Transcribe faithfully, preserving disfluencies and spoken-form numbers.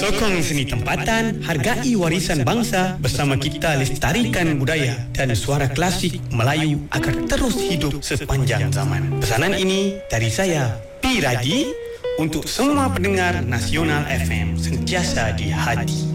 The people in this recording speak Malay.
Sokong seni tempatan, hargai warisan bangsa, bersama kita lestarikan budaya dan suara klasik Melayu agar terus hidup sepanjang zaman. Pesanan ini dari saya, P. Raji, untuk semua pendengar Nasional F M, sentiasa di hati.